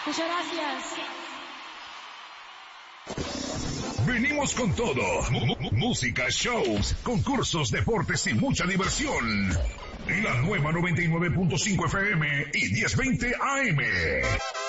Muchas gracias. Venimos con todo. Música, shows, concursos, deportes y mucha diversión. La nueva 99.5 FM y 1020 AM.